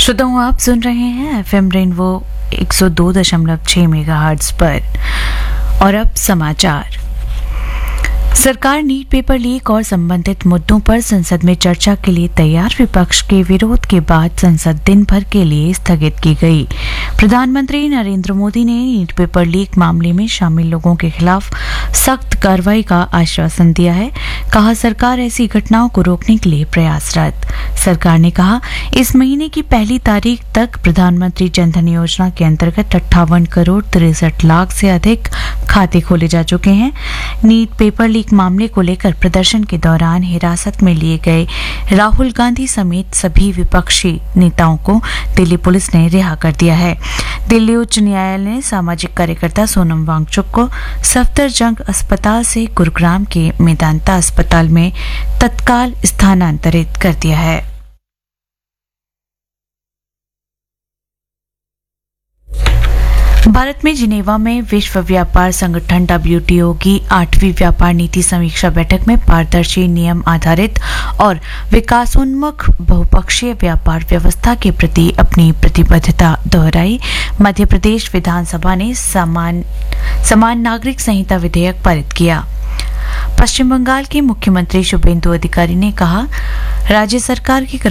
श्रोताओं, आप सुन रहे हैं एफएम रेनबो 102.6 मेगाहर्ट्ज पर। और अब समाचार। सरकार नीट पेपर लीक और संबंधित मुद्दों पर संसद में चर्चा के लिए तैयार। विपक्ष के विरोध के बाद संसद दिन भर के लिए स्थगित की गई। प्रधानमंत्री नरेंद्र मोदी ने नीट पेपर लीक मामले में शामिल लोगों के खिलाफ सख्त कार्रवाई का आश्वासन दिया है। कहा, सरकार ऐसी घटनाओं को रोकने के लिए प्रयासरत। सरकार ने कहा, इस महीने की पहली तारीख तक प्रधानमंत्री जनधन योजना के अंतर्गत 58 करोड़ 63 लाख से अधिक खाते खोले जा चुके हैं। नीट पेपर लीक मामले को लेकर प्रदर्शन के दौरान हिरासत में लिए गए राहुल गांधी समेत सभी विपक्षी नेताओं को दिल्ली पुलिस ने रिहा कर दिया है। दिल्ली उच्च न्यायालय ने सामाजिक कार्यकर्ता सोनम वांगचुक को सफदरजंग अस्पताल से गुरुग्राम के मेदांता अस्पताल में तत्काल स्थानांतरित कर दिया है। भारत में जिनेवा में विश्व व्यापार संगठन WTO की 8वीं व्यापार नीति समीक्षा बैठक में पारदर्शी, नियम आधारित और विकासोन्मुख बहुपक्षीय व्यापार व्यवस्था के प्रति अपनी प्रतिबद्धता दोहराई। मध्य प्रदेश विधानसभा ने समान नागरिक संहिता विधेयक पारित किया। पश्चिम बंगाल के मुख्यमंत्री शुभेंदु अधिकारी ने कहा, राज्य सरकार की